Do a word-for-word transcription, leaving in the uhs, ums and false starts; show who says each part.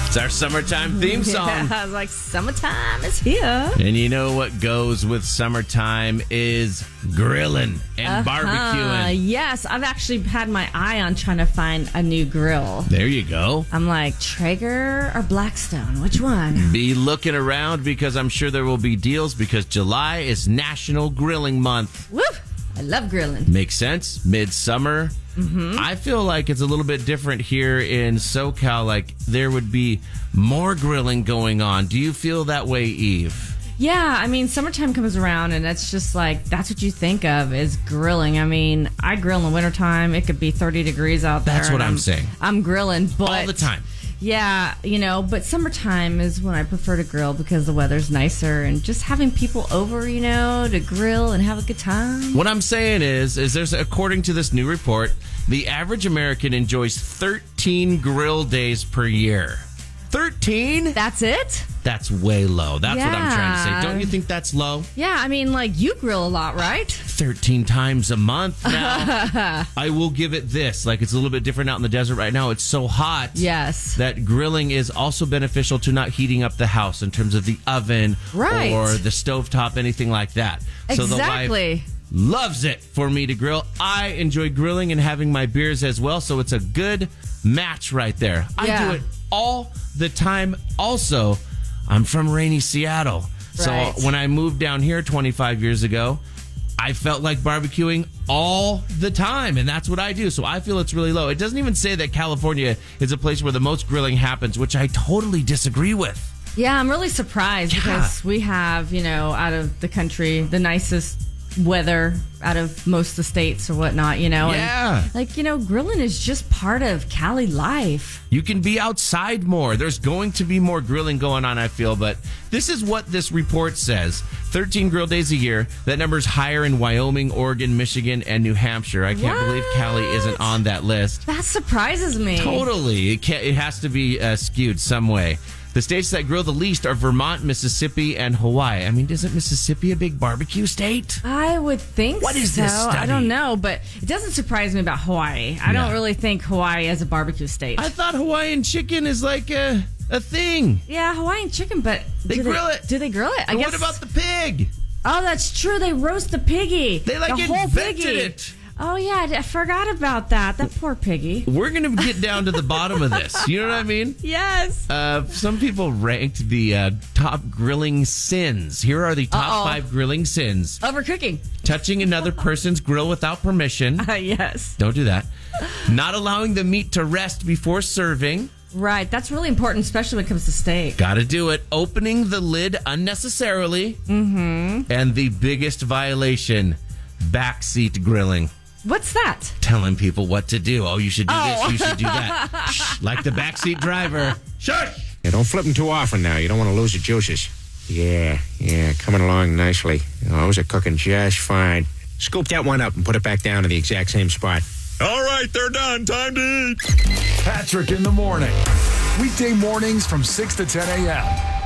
Speaker 1: It's our summertime theme song.
Speaker 2: Yeah, I was like, summertime is here.
Speaker 1: And you know what goes with summertime is grilling and
Speaker 2: Uh-huh.
Speaker 1: barbecuing.
Speaker 2: Yes, I've actually had my eye on trying to find a new grill.
Speaker 1: There you go.
Speaker 2: I'm like, Traeger or Blackstone? Which one?
Speaker 1: Be looking around because I'm sure there will be deals because July is National Grilling Month.
Speaker 2: Woo! I love grilling.
Speaker 1: Makes sense. Midsummer. Mm-hmm. I feel like it's a little bit different here in SoCal. Like there would be more grilling going on. Do you feel that way, Eve?
Speaker 2: Yeah, I mean, summertime comes around and it's just like, that's what you think of is grilling. I mean, I grill in the wintertime. It could be thirty degrees out there.
Speaker 1: That's what I'm
Speaker 2: I'm
Speaker 1: saying.
Speaker 2: I'm grilling, but
Speaker 1: All the time.
Speaker 2: Yeah, you know, but summertime is when I prefer to grill because the weather's nicer and just having people over, you know, to grill and have a good time.
Speaker 1: What I'm saying is, is there's, according to this new report, the average American enjoys thirteen grill days per year. thirteen?
Speaker 2: That's it?
Speaker 1: That's way low. That's what I'm trying to
Speaker 2: Yeah.
Speaker 1: say. Don't you think that's low?
Speaker 2: Yeah, I mean, like, you grill a lot, right?
Speaker 1: thirteen times a month now. I will give it this. Like, it's a little bit different out in the desert right now. It's so hot.
Speaker 2: Yes.
Speaker 1: That grilling is also beneficial to not heating up the house in terms of the oven
Speaker 2: Right.
Speaker 1: or the stovetop, anything like that. So the
Speaker 2: Exactly.
Speaker 1: wife loves it for me to grill. I enjoy grilling and having my beers as well, so it's a good match right there. I
Speaker 2: Yeah.
Speaker 1: do it all the time. Also, I'm from rainy Seattle.
Speaker 2: Right.
Speaker 1: So when I moved down here twenty-five years ago, I felt like barbecuing all the time, and that's what I do. So I feel it's really low. It doesn't even say that California is a place where the most grilling happens, which I totally disagree with.
Speaker 2: Yeah, I'm really surprised
Speaker 1: Yeah.
Speaker 2: because we have, you know, out of the country, the nicest weather out of most of the states or whatnot, you know.
Speaker 1: Yeah.
Speaker 2: And, like, you know, grilling is just part of Cali life.
Speaker 1: You can be outside more. There's going to be more grilling going on, I feel, but this is what this report says. thirteen grill days a year. That number's higher in Wyoming, Oregon, Michigan, and New Hampshire. I can't
Speaker 2: What?
Speaker 1: believe Cali isn't on that list.
Speaker 2: That surprises me.
Speaker 1: Totally. It, can't, it has to be uh, skewed some way. The states that grill the least are Vermont, Mississippi, and Hawaii. I mean, isn't Mississippi a big barbecue state?
Speaker 2: I would think
Speaker 1: What is
Speaker 2: so.
Speaker 1: this study?
Speaker 2: I don't know, but it doesn't surprise me about Hawaii. I
Speaker 1: No.
Speaker 2: don't really think Hawaii is a barbecue state.
Speaker 1: I thought Hawaiian chicken is like a, a thing.
Speaker 2: yeah, Hawaiian chicken, but
Speaker 1: They
Speaker 2: do
Speaker 1: grill it.
Speaker 2: Do they grill it? I
Speaker 1: And
Speaker 2: guess.
Speaker 1: what about the pig?
Speaker 2: Oh, that's true. They roast the piggy.
Speaker 1: They like
Speaker 2: the whole
Speaker 1: invented
Speaker 2: piggy.
Speaker 1: it.
Speaker 2: Oh yeah, I forgot about that. That poor piggy.
Speaker 1: We're going to get down to the bottom of this. You know what I mean?
Speaker 2: Yes.
Speaker 1: Uh, some people ranked the uh, top grilling sins. Here are the top
Speaker 2: Uh-oh.
Speaker 1: five grilling sins.
Speaker 2: Overcooking.
Speaker 1: Touching another person's grill without permission.
Speaker 2: Uh, yes.
Speaker 1: Don't do that. Not allowing the meat to rest before serving.
Speaker 2: Right. That's really important, especially when it comes to steak.
Speaker 1: Gotta do it. Opening the lid unnecessarily. Mm-hmm. And the biggest violation, backseat grilling.
Speaker 2: What's that?
Speaker 1: Telling people what to do. Oh, you should do
Speaker 2: Oh.
Speaker 1: this, you should do that. Shh, like the backseat driver. Shush!
Speaker 3: Yeah, don't flip them too often now. You don't want to lose the juices. Yeah, yeah, coming along nicely. Oh, those are cooking just fine. Scoop that one up and put it back down to the exact same spot.
Speaker 4: All right, they're done. Time to eat.
Speaker 5: Patrick in the morning. Weekday mornings from six to ten a.m.